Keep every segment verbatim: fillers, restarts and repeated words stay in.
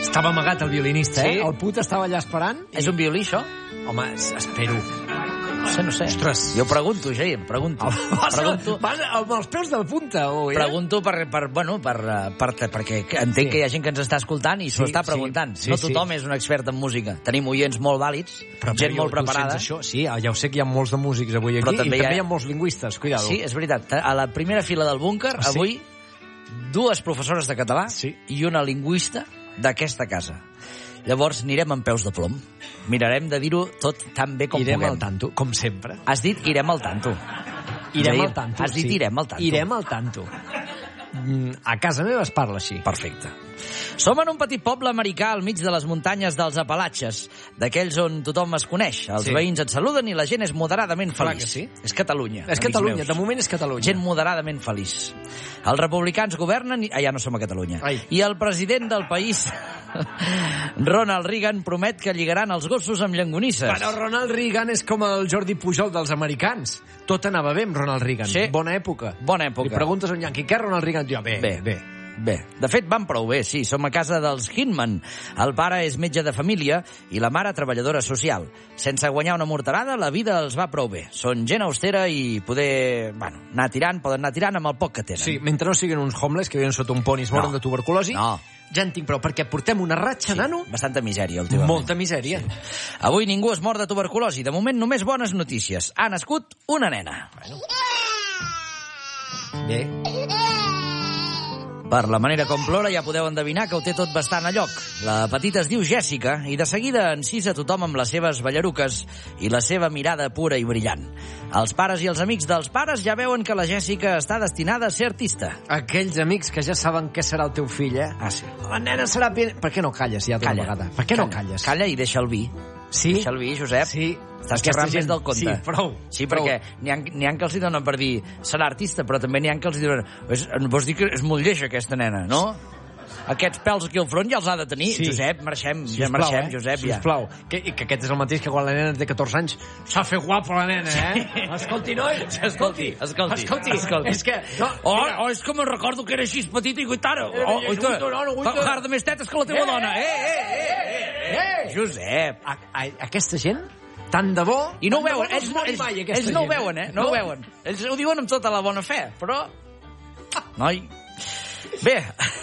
Estava amagat el violinista, Sí. eh? El put estava allà esperant. És un violí, això? Home, espero. No sé, no sé. Ostres. Jo pregunto, ja, em pregunto. Vas, pregunto, vas amb els peus de punta, o eh? pregunto per, per, bueno, per, per, per, perquè entenc Sí. que hi ha gent que ens està escoltant i s'ho Sí, està sí, preguntant. sí, no sí. tothom és un expert en música. Tenim oients molt vàlids, Però, gent però, molt tu sents preparada. Això? Sí, ja ho sé que hi ha molts de músics avui aquí, Però i també també hi ha- hi ha molts lingüistes, cuidado. Sí, és veritat. A la primera fila del búnquer, Sí. avui, dues professores de català Sí. i una lingüista d'aquesta casa. Llavors anirem amb peus de plom. Mirarem de dir-ho tot tan bé com Irem puguem. al tanto, com sempre. Has dit irem al tanto. Irem Jair, al tanto. Has dit sí. irem al tanto. Irem al tanto. Mm, A casa meva es parla així. Perfecte. Som en un petit poble americà al mig de les muntanyes dels Apalatxes, d'aquells on tothom es coneix. Els Sí. veïns et saluden i la gent és moderadament Clar feliç. que sí. És Catalunya. És amics Catalunya, meus. de moment és Catalunya. Gent moderadament feliç. Els republicans governen... I... Ah, ja no som a Catalunya. Ai. I el president del país, Ronald Reagan, promet que lligaran els gossos amb llangonisses. Però Ronald Reagan és com el Jordi Pujol dels americans. Tot anava bé amb Ronald Reagan. Sí. Bona època. Bona època. Li preguntes a un yanqui, què Ronald Reagan? Jo, bé, Bé. bé. Bé, de fet van prou bé, sí. Som a casa dels Hinman. El pare és metge de família i la mare treballadora social. Sense guanyar una morterada, la vida els va prou bé. Són gent austera i poder, bueno, anar tirant, poden anar tirant amb el poc que tenen. Sí, mentre no siguin uns homeless que viuen sota un pont i es moren No. de tuberculosi, No. ja en tinc prou, perquè portem una ratxa, nano, Bastanta misèria, últimament. molta misèria. Avui ningú es mor de tuberculosi. De moment, només bones notícies. Ha nascut una nena. Bé. Per la manera com plora ja podeu endevinar que ho té tot bastant a lloc. La petita es diu Jèssica i de seguida encisa tothom amb les seves ballaruques i la seva mirada pura i brillant. Els pares i els amics dels pares ja veuen que la Jèssica està destinada a ser artista. Aquells amics que ja saben què serà el teu fill, eh? Ah, sí. La nena serà... Bien... Per què no calles ja d'una Calla. vegada? Per què no calles? Calla i deixa el vi. Sí? Deixa el vi, Josep. Sí. Estàs Aquesta xerrant gent- més del compte. Sí, prou. Sí, prou. perquè n'hi ha, n'hi ha que els hi donen per dir serà artista, però també n'hi ha que els hi donen... És, vols dir que és molt lleixa, aquesta nena, no? Aquests pèls aquí al front ja els ha de tenir. Sí. Josep, marxem, ja Sisplau, marxem, eh? Josep, ja. Sisplau. Que, que aquest és el mateix que quan la nena té catorze anys s'ha fet guapa la nena, eh? Escolti, noi. Escolti, escolti, Escolti, escolti. és que... No, Oh, mira, oh, és que me'n recordo que era així petita i guitara. Eh, Oh, eh, oita, guito, no, no, guito. fa de més tetes que la teva Eh, dona. Eh, eh, eh, eh, eh. Josep. a, a, aquesta gent, tant de bo... I no ho tant de bo veuen, no ells, es no, mori ells, mai, aquesta ells no ho gent, veuen, eh? No, ho veuen. Ells ho diuen amb tota la bona fe, però... Noi... Bé,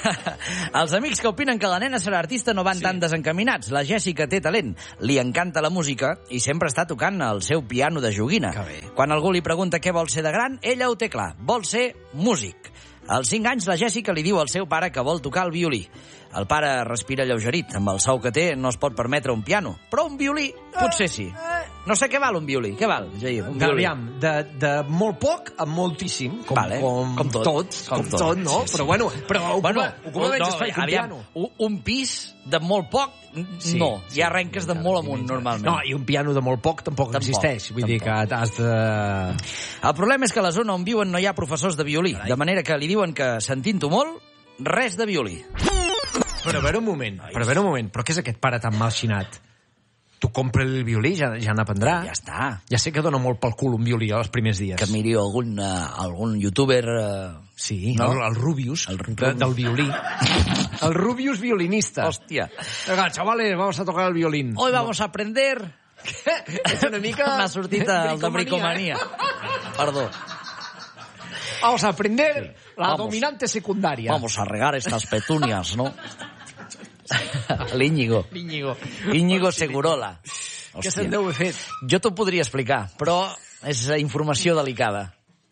els amics que opinen que la nena serà artista no van sí. tan desencaminats. La Jèssica té talent, li encanta la música i sempre està tocant el seu piano de joguina. Que bé. Quan algú li pregunta què vol ser de gran, ella ho té clar, vol ser músic. Als cinc anys, la Jèssica li diu al seu pare que vol tocar el violí. El pare respira lleugerit. Amb el sou que té no es pot permetre un piano, però un violí potser sí. No sé què val un violí. Què val, Jair? Un violí. Aviam, de, de molt poc a moltíssim, com, Vale, com, com tot. tot, com, Com tot, tot, no? sí, sí. Però bueno, però ocupa, Bueno, ocupa menys no, espai que un aviam, piano. un, un pis de molt poc, Sí, no. sí, Ja arrenques de molt amunt, normalment. No, i un piano de molt poc tampoc, Tampoc, existeix. Vull dir que tampoc. has de... El problema és que a la zona on viuen no hi ha professors de violí, de manera que li diuen que, sentint-ho molt, res de violí. Però a veure un moment, però a veure un moment, però què és aquest pare tan malxinat? Tu compra el violí, ja, ja n'aprendrà. Ja està. Ja sé que dona molt pel cul un violí als primers dies. Que miri algun, uh, algun youtuber... Uh... Sí, No? el, el Rubius, El de, Rubius. del violí. El Rubius violinista. Hòstia. Venga, chavales, vamos a tocar el violín. Hoy vamos a aprender... És una mica... M'ha sortit el de bricomania. Perdó. Vamos a aprender la Vamos. dominante secundaria. Vamos a regar estas petunias, ¿no? L'Íñigo. Íñigo. Íñigo Segurola. Què se'n deu haver fet? Jo t'ho podria explicar, però és informació delicada.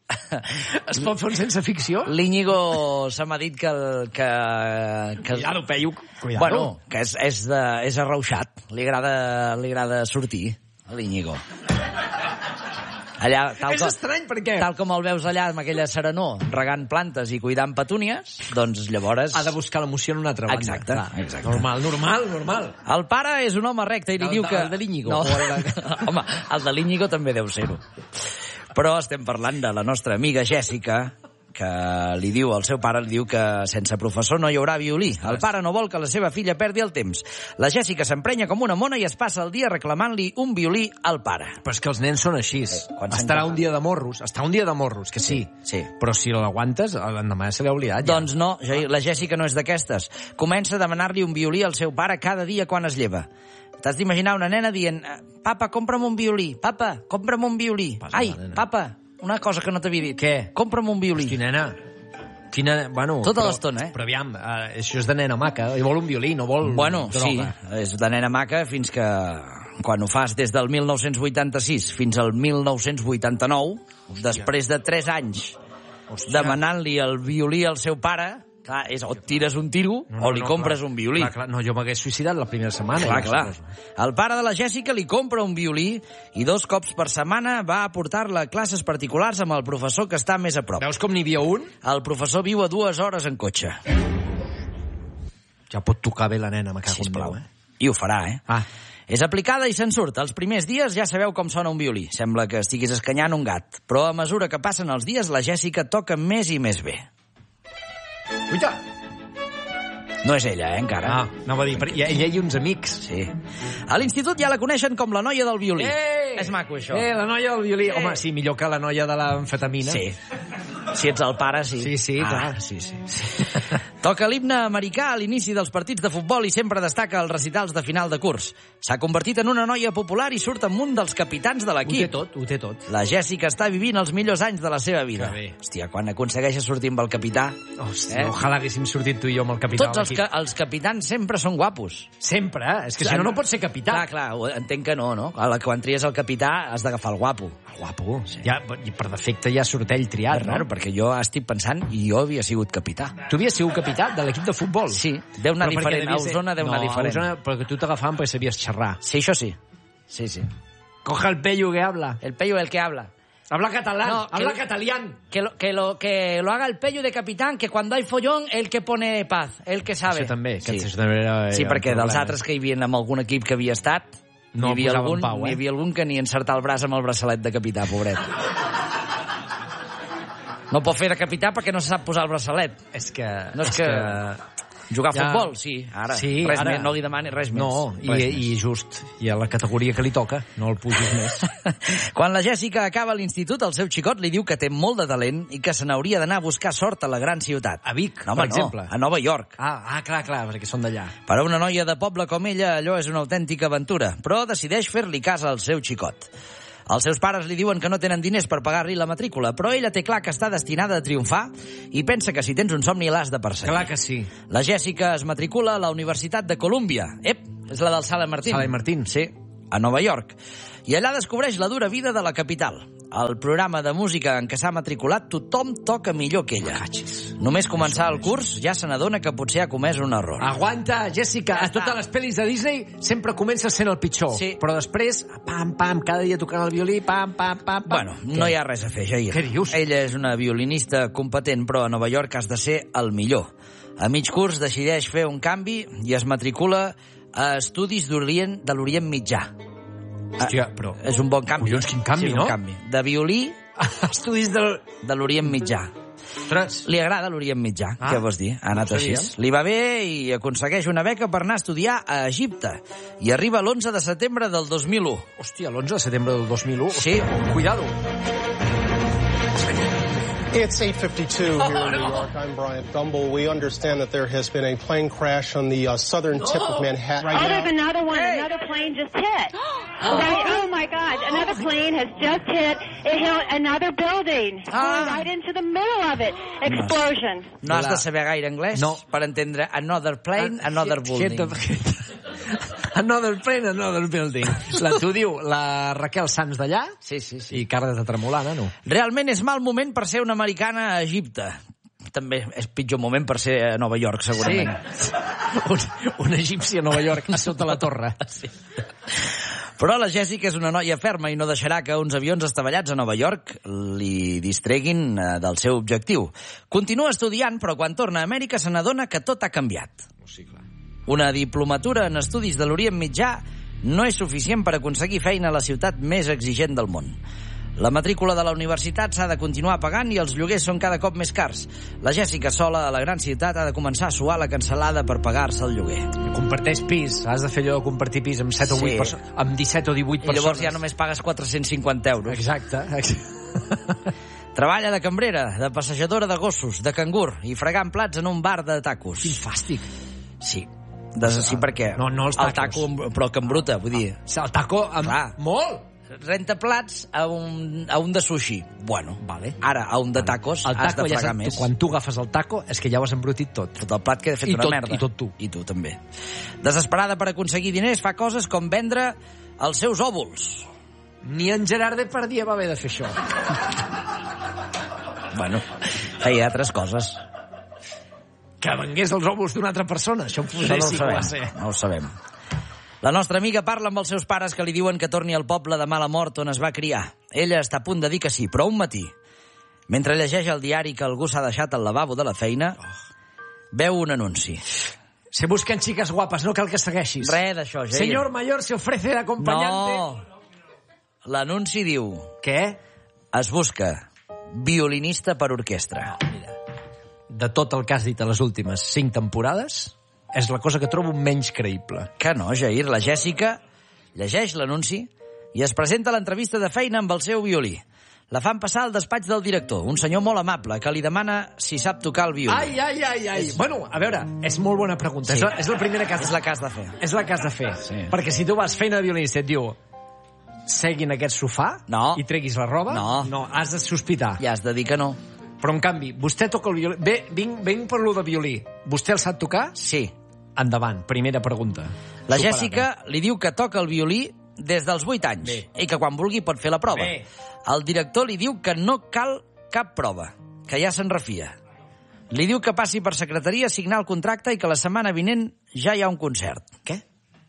Es pot fer un sense ficció? L'Íñigo se m'ha dit que... El, que, que Cuidado, Peyuc. Cuidado. Bueno, que és, és, de, és arrauxat. Li agrada, li agrada sortir, a l'Íñigo. Allà, tal És com, estrany, perquè... tal com el veus allà amb aquella serenor, regant plantes i cuidant petúnies, doncs llavors... Ha de buscar l'emoció en una altra banda. Exacte, Clar. exacte. Normal, normal, normal. El pare és un home recte i li El diu de- que... el de l'Íñigo, No. o el de- Home, el de l'Íñigo també deu ser-ho. Però estem parlant de la nostra amiga Jèssica, que li diu al seu pare, li diu que sense professor no hi haurà violí. El pare no vol que la seva filla perdi el temps. La Jessica s'emprenya com una mona i es passa el dia reclamant-li un violí al pare. Però és que els nens són així. Eh, Estarà un dia de morros, està un dia de morros, que sí. Sí. Però si l'aguantes, l'endemà se l'ha oblidat ja. Doncs no, la Jessica no és d'aquestes. Comença a demanar-li un violí al seu pare cada dia quan es lleva. T'has d'imaginar una nena dient papa, compra'm un violí, papa, compra'm un violí. Passa Ai, la nena. papa, una cosa que no t'havia dit. Què? Compra'm un violí. Hosti, nena, quina... Bueno, Tota però- l'estona, eh? Però aviam, eh, això és de nena maca. I vol un violí, no vol Bueno, sí, droga. és de nena maca fins que quan ho fas des del mil nou-cents vuitanta-sis fins al mil nou-cents vuitanta-nou, després de tres anys Hòstia. demanant-li el violí al seu pare, clar, és o et tires un tiro No, no, o li no, compres clar. un violí. Clar, clar, no, jo m'hagués suïcidat la primera setmana. Clar, ja, clar. suposo. El pare de la Jessica li compra un violí i dos cops per setmana va a portar-la a classes particulars amb el professor que està més a prop. Veus com n'hi havia un? El professor viu a dues hores en cotxe. Ja pot tocar bé la nena, me cago en Sisplau, Déu, eh? I ho farà, eh? Ah, És aplicada i se'n surt. Els primers dies ja sabeu com sona un violí. Sembla que estiguis escanyant un gat. Però a mesura que passen els dies, la Jessica toca més i més bé. uita! No és ella, eh, encara. Ah, anava a dir, però hi ha, hi ha uns amics. Sí. A l'institut ja la coneixen com la noia del violí. Ei! És maco, això. Eh, la noia del violí. Eh. Home, sí, millor que la noia de l'amfetamina. Sí. Si ets el pare, sí. Sí, sí, ah, clar. Sí, sí. Toca l'himne americà a l'inici dels partits de futbol i sempre destaca els recitals de final de curs. S'ha convertit en una noia popular i surt amb un dels capitans de Ho té l'equip. tot, ho té tot. La Jessica està vivint els millors anys de la seva vida. Que bé. Hòstia, quan aconsegueixes sortir amb el capità... Hòstia, Eh? ojalà haguéssim sortit tu i jo amb el capità. Tots els, de ca l'equip. els capitans sempre són guapos. Sempre, eh? És que si no, no pots ser capità. Clar, clar, ho- entenc que no, no? A la- Quan tries el capità has d'agafar el guapo. El guapo. Sí. Ja, i per defecte ja surt ell triat, És raro, no? perquè jo estic pensant i jo havia sigut capità. Tu havies sigut capità de l'equip de futbol? Sí, deu anar Però perquè diferent. A devies ser- Osona deu anar no, diferent. A Osona, però que tu t'agafaven perquè sabies xerrar. Sí, això sí. Sí, sí. Coja el pello que habla. El pello el que habla. Habla catalán, No, habla que- catalán. Que lo, que, lo, que lo haga el pello de capitán, que cuando hay follón, el que pone paz, el que sabe. Això també, que Sí, això també era, sí era perquè un dels problema. altres que hi havia amb algun equip que havia estat, No n'hi havia, posaven algun, pau, eh? n'hi havia algun que ni encertar el braç amb el braçalet de capità, pobret. No pot fer de capità perquè no se sap posar el braçalet. És que... No és que... Jugar a Ja. futbol, sí, ara. Sí, res ara. més, no li demani res més. No, i, Res més. i just, i a la categoria que li toca, no el pugis més. Quan la Jessica acaba l'institut, el seu xicot li diu que té molt de talent i que se n'hauria d'anar a buscar sort a la gran ciutat. A Vic, no, home, per exemple. No, a Nova York. Ah, ah, clar, clar, perquè són d'allà. Per a una noia de poble com ella, allò és una autèntica aventura, però decideix fer-li cas al seu xicot. Els seus pares li diuen que no tenen diners per pagar-li la matrícula, però ella té clar que està destinada a triomfar i pensa que si tens un somni l'has de perseguir. Clar que sí. La Jessica es matricula a la Universitat de Colúmbia. Ep, és la del Sala Martín. Sala Martín. Sí, a Nova York. I allà descobreix la dura vida de la capital. Al programa de música en què s'ha matriculat, tothom toca millor que ella. Només començar el curs ja se n'adona que potser ha comès un error. Aguanta, Jessica, Ja a totes està. les pel·lis de Disney sempre comences sent el pitjor. Sí. Però després, pam, pam, cada dia tocant el violí, pam, pam, pam, pam. Bueno, no hi ha res a fer, Jair. Què dius? Ella és una violinista competent, però a Nova York has de ser el millor. A mig curs decideix fer un canvi i es matricula a Estudis d'Orient de l'Orient Mitjà. Hòstia, però... És un bon canvi. Collons, quin canvi, sí, és no? Un canvi. De violí Estudis del... de l'Orient Mitjà. Ostres, Li agrada l'Orient Mitjà, Ah, què vols dir? Ha anat no ho així. sabíem. Li va bé i aconsegueix una beca per anar a estudiar a Egipte. I arriba l'onze de setembre del dos mil u. hòstia, l'onze de setembre del dos mil u. Sí. Cuidado. It's eight fifty-two here in New York. I'm Bryant Gumbel. We understand that there has been a plane crash on the uh, southern tip of Manhattan. Oh, there's another one. Another plane just hit. Right? Oh my God! Another plane has just hit. It hit another building. Ah. Right into the middle of it. Explosion. No has La- de saber gaire anglès No. per entendre another plane, another building. Another plane, another building. La, tu diu la Raquel Sanz d'allà Sí, sí, sí. i cara de tremolar, nano. Realment és mal moment per ser una americana a Egipte. També és pitjor moment per ser a Nova York, segurament. Un, un egipci a Nova York, a sota la torre. Sí. Però la Jessica és una noia ferma i no deixarà que uns avions estavellats a Nova York li distreguin eh, del seu objectiu. Continua estudiant, però quan torna a Amèrica se n'adona que tot ha canviat. Una diplomatura en estudis de l'Orient Mitjà no és suficient per aconseguir feina a la ciutat més exigent del món. La matrícula de la universitat s'ha de continuar pagant i els lloguers són cada cop més cars. La Jèssica, sola a la gran ciutat, ha de començar a suar la cancel·lada per pagar-se el lloguer. Comparteix pis. Has de fer allò de compartir pis amb set o vuit Sí. persones, amb disset o divuit I persones. llavors ja només pagues quatre-cents cinquanta euros. Exacte. exacte. Treballa de cambrera, de passejadora de gossos, de cangur i fregant plats en un bar de tacos. Quin fàstic. Sí. De, sí, perquè... No, no els el tacos. taco, però que embruta, vull dir... El taco amb... Clar. Molt. Renta plats a un, a un de sushi. Bueno, Vale. ara a un de tacos El has taco de ja fregar saps, més. tu, quan tu agafes el taco és que ja ho has embrutit tot. Tot el plat queda fet I una tot- merda. i tot tu. I tu també. Desesperada per aconseguir diners, fa coses com vendre els seus òvuls. Ni en Gerard Depardieu va haver de fer això. Bueno, feia altres coses. Que vengués els òvuls d'una altra persona. Això Això potser no ho sí que ho va sabem. ser. No ho sabem. La nostra amiga parla amb els seus pares que li diuen que torni al poble de mala mort on es va criar. Ella està a punt de dir que sí, però un matí, mentre llegeix el diari que algú s'ha deixat al lavabo de la feina, veu un anunci. Se busquen chicas guapes, no cal que segueixis. Res d'això, Jair. Señor mayor se ofrece de acompañante. No. L'anunci diu: Què? es busca violinista per orquestra. De tot el que has dit a les últimes cinc temporades, és la cosa que trobo menys creïble. Que no, Jair. La Jèssica llegeix l'anunci i es presenta a l'entrevista de feina amb el seu violí. La fan passar al despatx del director, un senyor molt amable, que li demana si sap tocar el violí. Ai, ai, ai, ai. És... Bueno, a veure, és molt bona pregunta. Sí. És, la, és la primera que has És la que has de fer. És la que has de fer. Sí. Perquè si tu vas feina de violinista i et diu segui en aquest sofà No. i treguis la roba, No. no, has de sospitar. Ja has de dir que no. Però, en canvi, vostè toca el violí... Bé, vinc, vinc per lo de violí. Vostè el sap tocar? Sí. Endavant, primera pregunta. La Superada. Jèssica li diu que toca el violí des dels vuit anys Bé. i que quan vulgui pot fer la prova. Bé. El director li diu que no cal cap prova, que ja se'n refia. Li diu que passi per secretaria a signar el contracte i que la setmana vinent ja hi ha un concert. Què?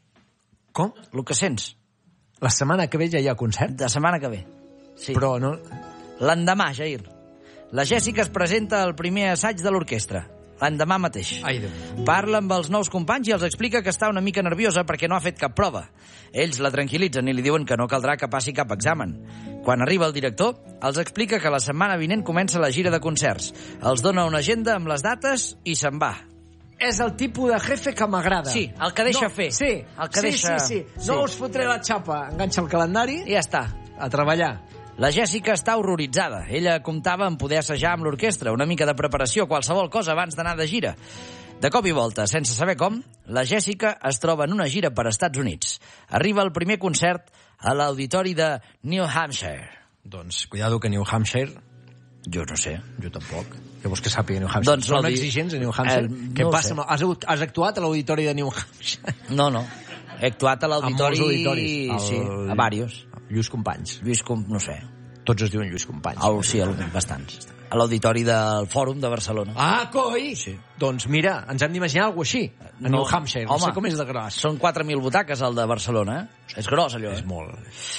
Com? El que sents, La setmana que ve ja hi ha concert? de setmana que ve. Sí. Però no... L'endemà, Jair. La Jèssica es presenta al primer assaig de l'orquestra. L'endemà mateix. Ai, Déu. Parla amb els nous companys i els explica que està una mica nerviosa perquè no ha fet cap prova. Ells la tranquil·litzen i li diuen que no caldrà que passi cap examen. Quan arriba el director, els explica que la setmana vinent comença la gira de concerts. Els dona una agenda amb les dates i se'n va. És el tipus de jefe que m'agrada. Sí, el que deixa no, fer. Sí, El que sí, deixa- sí, sí. sí. No us fotré la xapa. Enganxa el calendari I ja està. a treballar. La Jèssica està horroritzada. Ella comptava en poder assajar amb l'orquestra, una mica de preparació, qualsevol cosa abans d'anar de gira. De cop i volta, sense saber com, la Jèssica es troba en una gira per Estats Units. Arriba el primer concert a l'auditori de New Hampshire. Doncs, cuidado que New Hampshire... Jo no sé. Jo tampoc. Que vols que sàpiga New Hampshire? Doncs Són l'audi- exigents a New Hampshire? Eh, Què no ho passa? sé. amb- Has, has actuat a l'auditori de New Hampshire? No, no. He actuat a l'auditori... A molts auditoris. Sí, El- a diversos. Lluís Companys. Lluís, Com... no sé. Tots es diuen Lluís Companys. El, sí, el, bastants. A l'auditori del Fòrum de Barcelona. Ah, coi! Sí. Doncs mira, ens hem d'imaginar alguna cosa així. A New Hampshire. No Home, sé com és de gros. Són quatre mil butaques, el de Barcelona, eh? És gros, allò, És eh? molt...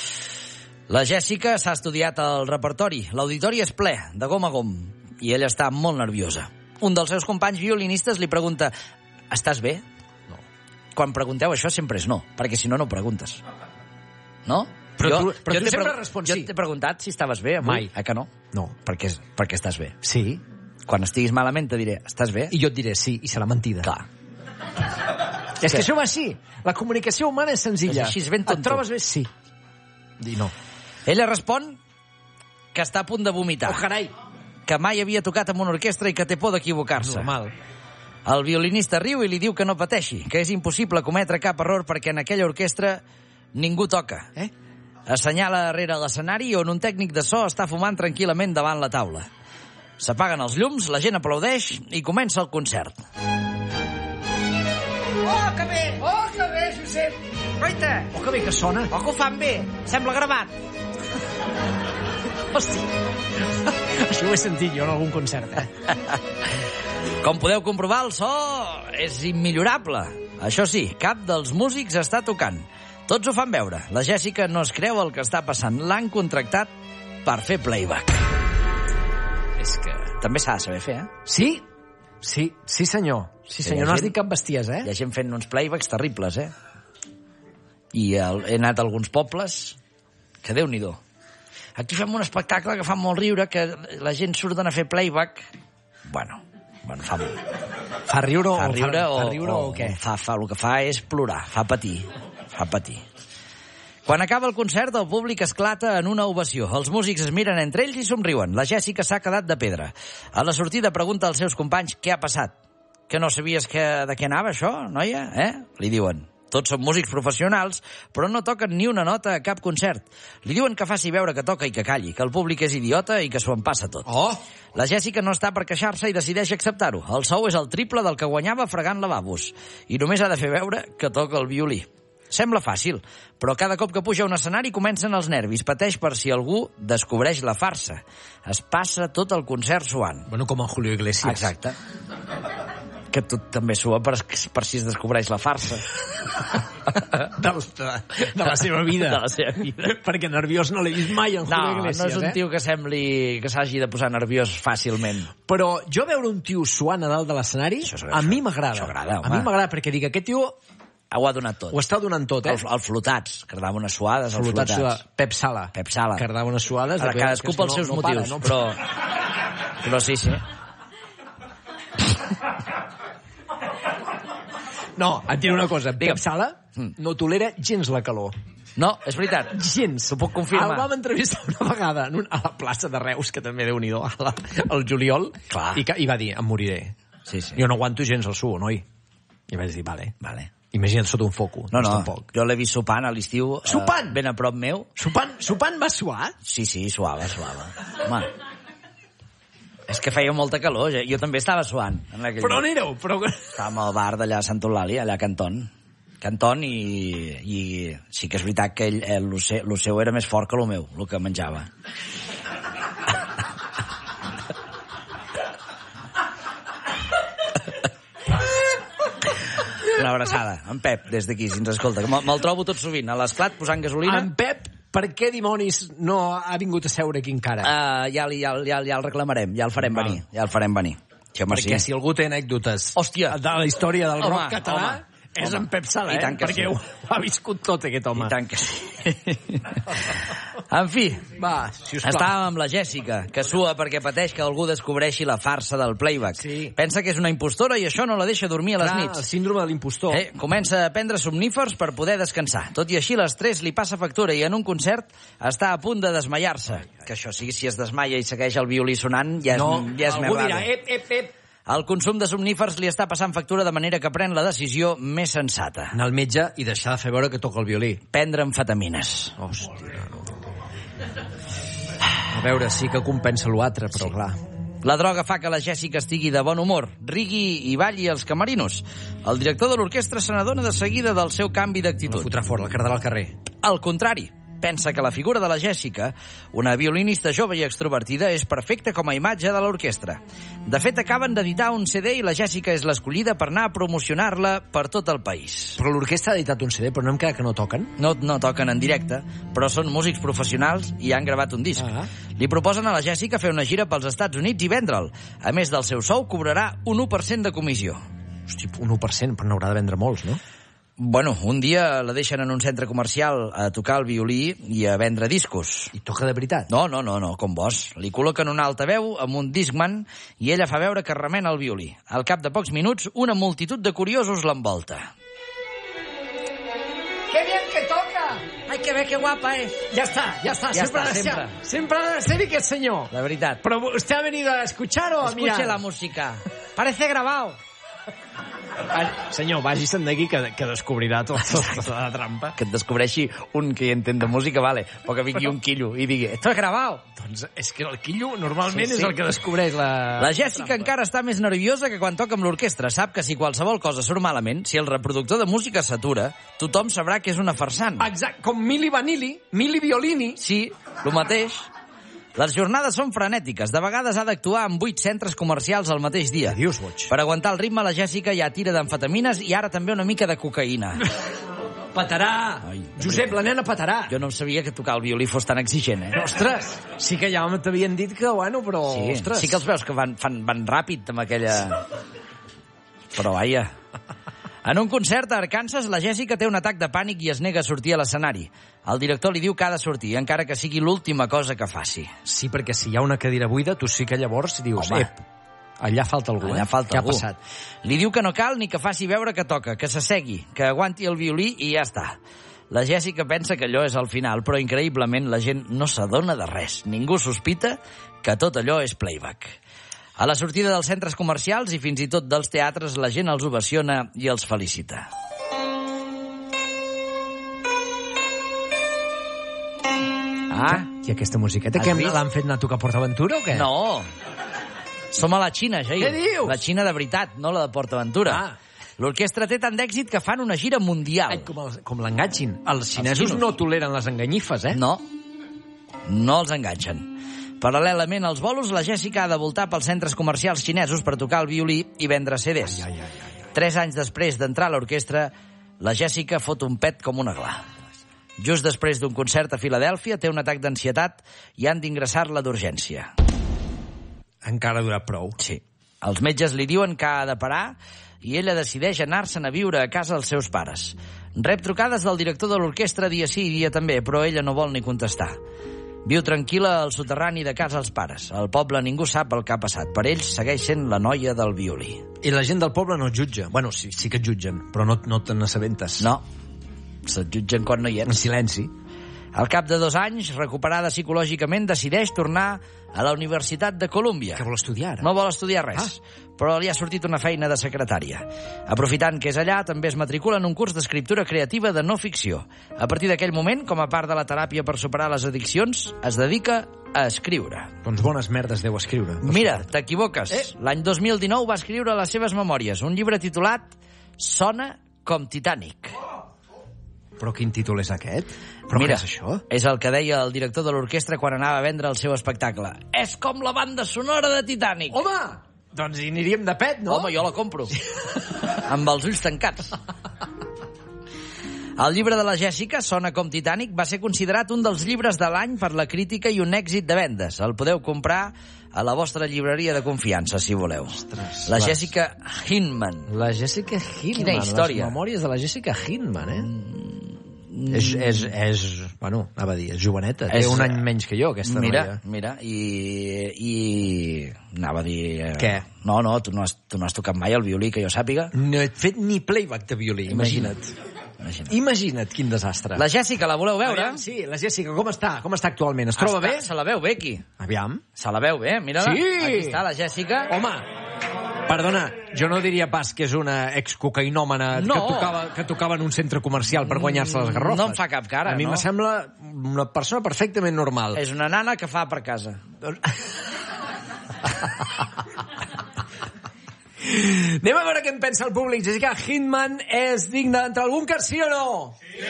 La Jèssica s'ha estudiat el repertori. L'auditori és ple, de gom a gom, i ella està molt nerviosa. Un dels seus companys violinistes li pregunta: estàs bé? No. Quan pregunteu això sempre és no, perquè si no, no ho preguntes. No? Però tu- però tu t'he sempre respons jo sí. t'he preguntat si estaves bé avui. Mai. Eh que no? No. Perquè, perquè estàs bé. Sí. Quan estiguis malament te diré: estàs bé? I jo et diré sí, i serà mentida. Clar. És que això va així. La comunicació humana és senzilla. És així, és ben tonto. Et trobes bé? Sí. I no. Ella respon que està a punt de vomitar. Oh, carai. Que mai havia tocat amb una orquestra i que té por d'equivocar-se. Normal. El violinista riu i li diu que no pateixi, que és impossible cometre cap error perquè en aquella orquestra ningú toca. Eh? Assenyala darrere l'escenari on un tècnic de so està fumant tranquil·lament davant la taula. S'apaguen els llums, la gent aplaudeix i comença el concert. Oh, que bé! Oh, que bé, Josep! Guaita! Oh, que bé que sona. Oh, que ho fan bé! Sembla gravat. Hosti. Això ho he sentit jo en algun concert, eh? Com podeu comprovar, el so és immillorable. Això sí, cap dels músics està tocant. Tots ho fan veure. La Jèssica no es creu el que està passant. L'han contractat per fer playback. És que també s'ha de saber fer, eh? Sí? Sí, sí senyor. Sí senyor, no has dit cap bestiesa, Hi eh? ha gent fent uns playbacks terribles, eh? I el, he anat a alguns pobles que Déu-n'hi-do. aquí fem un espectacle que fa molt riure, que la gent surten a fer playback. Bueno, bueno fa, fa riure, fa riure o, fa, fa riure o, o què? Fa, fa, el que fa és plorar, fa patir, fa patir. Quan acaba el concert, el públic esclata en una ovació. Els músics es miren entre ells i somriuen. La Jèssica s'ha quedat de pedra. A la sortida pregunta als seus companys què ha passat. Que no sabies que, de què anava això, noia? Eh? Li diuen. Tots són músics professionals, però no toquen ni una nota a cap concert. Li diuen que faci veure que toca i que calli, que el públic és idiota i que s'ho en passa tot. Oh! La Jèssica no està per queixar-se i decideix acceptar-ho. El sou és el triple del que guanyava fregant lavabos. I només ha de fer veure que toca el violí. Sembla fàcil, però cada cop que puja a un escenari comencen els nervis. Pateix per si algú descobreix la farsa. Es passa tot el concert suant. Bueno, com en Julio Iglesias. Exacte. Que tu també sua per, per si es descobreix la farsa. De, de, de la seva vida. De la seva vida. Perquè nerviós no l'he vist mai en Julio no, Iglesias. No, és un eh? tio que sembli que s'hagi de posar nerviós fàcilment. Però jo veure un tio suant a dalt de l'escenari, a mi m'agrada. Això agrada, home. A mi m'agrada perquè dic, aquest tio... Ho ha donat tot. Ho està donant tot, eh? El, el flotats, que dava unes suades, el flotats. flotats. Pep Sala. Pep Sala. Que dava unes suades. Ara, cadascú pels seus no, no motius, para, no? però... Però sí, sí. No, et diré una cosa. Digue'm. Pep Sala no tolera gens la calor. No, és veritat. Gens. T'ho puc confirmar. El vam entrevistar una vegada en un, a la plaça de Reus, que també Déu-n'hi-do, al juliol, Clar. i, que, i va dir, em moriré. Sí, sí. Jo no aguanto gens el suo, noi. I vaig dir, vale. Vale. Imagina't sota un foco. No, no, tampoc. jo l'he vist sopant a l'estiu. Sopant? Eh, ben a prop meu. Sopant, sopant va suar? Sí, sí, suava, suava. Home, és que feia molta calor, jo també estava suant. En Però on éreu? Però... Estàvem al bar d'allà a Sant Eulàlia, allà a Canton. Canton i, i sí que és veritat que ell, el, el, seu, el seu era més fort que el meu, el que menjava. Una abraçada, en Pep, des d'aquí, si ens escolta. Me'l trobo tot sovint, a l'esclat, posant gasolina. En Pep, per què dimonis no ha vingut a seure aquí encara? Uh, ja, ja, ja, ja el reclamarem, ja el farem Val. venir, ja el farem venir. Sí, home, Perquè sí. si algú té anècdotes Hòstia. de la història del Home, rock català, home, és home. en Pep Sala, I eh? tant que Perquè sí. ho, ho ha viscut tot, aquest home. I tant que sí. En fi, Va, si us plau. estàvem amb la Jèssica, que sua perquè pateix que algú descobreixi la farsa del playback. Sí. Pensa que és una impostora i això no la deixa dormir a les Clar, nits. el síndrome de l'impostor. Eh, comença a prendre somnífers per poder descansar. Tot i així, l'estrès li passa factura i en un concert està a punt de desmaiar-se. Que això sí, si es desmaia i segueix el violí sonant, ja és, no, ja és més algú raro. dirà, ep, ep, ep. El consum de somnífers li està passant factura de manera que pren la decisió més sensata. Anar al metge i deixar de fer veure que toca el violí. Prendre amfetamines. Hòstia, no. A veure, sí que compensa l'altre, però sí. Clar. La droga fa que la Jèssica estigui de bon humor, rigui i balli als camerinos. El director de l'orquestra se n'adona de seguida del seu canvi La d'actitud. fotrà fort, la cardarà al carrer. Al contrari, pensa que la figura de la Jèssica, una violinista jove i extrovertida, és perfecta com a imatge de l'orquestra. De fet, acaben d'editar un C D i la Jèssica és l'escollida per anar a promocionar-la per tot el país. Però l'orquestra ha editat un C D, però no em queda que no toquen. No, no toquen en directe, però són músics professionals i han gravat un disc. Ah. Li proposen a la Jèssica fer una gira pels Estats Units i vendre'l. A més del seu sou, cobrarà un u per cent de comissió. Hosti, un u per cent, però n'haurà de vendre molts, no? Bueno, un dia la deixen en un centre comercial a tocar el violí i a vendre discos. I toca de veritat. No, no, no, no, com vos. Li col·loquen un altaveu amb un Discman i ella fa veure que remena el violí. Al cap de pocs minuts, una multitud de curiosos l'envolta. ¡Qué bien que toca! Ai, que bé, que guapa és. Ja està, ja està. Ja sempre, està, ha de ser, sempre. sempre ha de ser aquest senyor. La veritat. Però usted ha venido a escuchar o a mirar? Escuche la música. Parece grabado. Va, senyor, vagi-se'n d'aquí que, que descobrirà tota, tota la trampa. Que et descobreixi un que hi entén de música, vale, però que vingui un quillo i digui, esto es grabado. Doncs és que el quillo normalment Sí, sí, sí. és el que descobreix la... La Jèssica encara està més nerviosa que quan toca amb l'orquestra. Sap que si qualsevol cosa surt malament, si el reproductor de música s'atura, tothom sabrà que és una farsant. Exacte, com Mili Vanilli, Mili Violini. Sí, el mateix. Les jornades són frenètiques. De vegades ha d'actuar en vuit centres comercials al mateix dia. Dius, boig. Per aguantar el ritme, la Jèssica ja tira d'amfetamines i ara també una mica de cocaïna. Patarà! Ai, Josep, la nena patarà. Jo no sabia que tocar el violí fos tan exigent, eh? Ostres, sí que ja t'havien dit que, bueno, però... Sí, ostres. sí que els veus que van, fan, van ràpid amb aquella... Però, vaja... En un concert a Arkansas, la Jessica té un atac de pànic i es nega a sortir a l'escenari. El director li diu que ha de sortir, encara que sigui l'última cosa que faci. Sí, perquè si hi ha una cadira buida, tu sí que llavors dius, Home. ep, allà falta algú. Allà eh? falta Què algú. ha passat? Li diu que no cal ni que faci veure que toca, que s'assegui, que aguanti el violí i ja està. La Jessica pensa que allò és el final, però increïblement la gent no s'adona de res. Ningú sospita que tot allò és playback. A la sortida dels centres comercials i fins i tot dels teatres, la gent els ovaciona i els felicita. Ah, I aquesta musiqueta, Has que vist? l'han fet anar a tocar a PortAventura o què? no! Som a la Xina, Jair. Què dius? La Xina de veritat, no la de PortAventura. Ah. L'orquestra té tant d'èxit que fan una gira mundial. Ai, com, el, com l'enganxin. Els xinesos xinos. no toleren les enganyifes, eh? No, no els enganxen. Paral·lelament als bolos, la Jessica ha de voltar pels centres comercials xinesos per tocar el violí i vendre C Ds. Ai, ai, ai, ai. Tres anys després d'entrar a l'orquestra, la Jessica fot un pet com una gla. Just després d'un concert a Filadèlfia, té un atac d'ansietat i han d'ingressar-la d'urgència. Encara ha durat prou. Sí. Els metges li diuen que ha de parar i ella decideix anar-se'n a viure a casa els seus pares. Rep trucades del director de l'orquestra dia sí i dia també, però ella no vol ni contestar. Viu tranquil·la al soterrani de casa als pares. Al poble ningú sap el que ha passat. Per ells segueix sent la noia del violí. I la gent del poble no et jutja. Bueno, sí, sí que et jutgen, però no, no te n'assabentes. No, se't jutgen quan no hi En ets. silenci. Al cap de dos anys, recuperada psicològicament, decideix tornar a la Universitat de Colúmbia. Què vol estudiar ara? No vol estudiar res, ah. però li ha sortit una feina de secretària. Aprofitant que és allà, també es matricula en un curs d'escriptura creativa de no ficció. A partir d'aquell moment, com a part de la teràpia per superar les addiccions, es dedica a escriure. Doncs bones merdes deu escriure. Mira, t'equivoques. Eh? L'any dos mil dinou va escriure les seves memòries, un llibre titulat Sona com Titanic. Però quin títol és aquest? Però Mira, què és això? és el que deia el director de l'orquestra quan anava a vendre el seu espectacle. És com la banda sonora de Titanic. Home! Doncs hi aniríem de pet, no? Home, jo la compro. Amb els ulls tancats. El llibre de la Jessica, Sona com Titanic, va ser considerat un dels llibres de l'any per la crítica i un èxit de vendes. El podeu comprar a la vostra llibreria de confiança, si voleu. Ostres, la les- Jessica Hinman. La Jessica Hindman. Quina història. Les memòries de la Jessica Hindman, eh? Mm. És, és, és, bueno, anava a dir, és joveneta. Té És- un any menys que jo, aquesta Mira, noia. mira, i, i... Anava a dir... eh, Què? No, no, tu no, has, tu no has tocat mai el violí, que jo sàpiga. No he fet ni playback de violí, imagina't. Imagina't. Imagina't quin desastre. La Jessica, la voleu veure? Aviam, sí, la Jessica, com està? Com està actualment? Es troba Està- bé? Se la veu bé, aquí. Aviam. Se la veu bé, mira-la. Sí! Aquí està la Jessica. Home, perdona, jo no diria pas que és una excocainòmana No. que, tocava, que tocava en un centre comercial per guanyar-se les garrofes. No em fa cap cara, A mi no? me sembla una persona perfectament normal. És una nana que fa per casa. Anem a veure què en pensa el públic. Jessica Hindman és digna d'entrar al búnquer, sí o no? Hi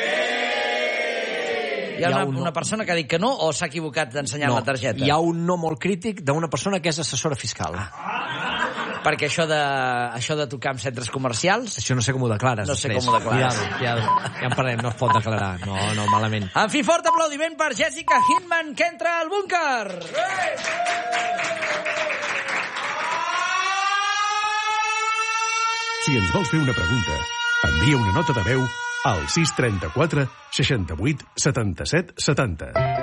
ha, Hi ha una, un no. una persona que ha dit que no o s'ha equivocat d'ensenyar la targeta? Hi ha un no molt crític d'una persona que és assessora fiscal. Perquè això de, això de tocar en centres comercials... Això no sé com ho declares. No sé després. com ho declares. Cuidado, cuidado. Ja en parlem, no es pot declarar. No, no, malament. En fi, fort aplaudiment per Jessica Hindman, que entra al búnquer! Si ens vols fer una pregunta, envia una nota de veu al sis trenta-quatre seixanta-vuit setanta-set setanta.